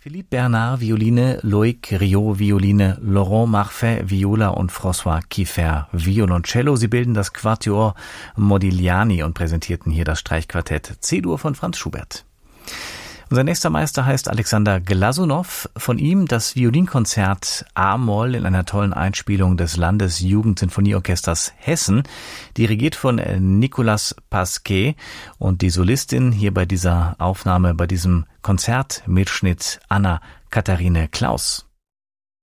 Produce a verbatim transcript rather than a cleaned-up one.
Philippe Bernard, Violine, Loïc Riot, Violine, Laurent Marfay, Viola und François Kiefer, Violoncello. Sie bilden das Quatuor Modigliani und präsentierten hier das Streichquartett C-Dur von Franz Schubert. Unser nächster Meister heißt Alexander Glasunow. Von ihm das Violinkonzert A-Moll in einer tollen Einspielung des Landesjugendsinfonieorchesters Hessen, dirigiert von Nicolas Pasquet, und die Solistin hier bei dieser Aufnahme, bei diesem Konzertmitschnitt Anna Katharine Klaus.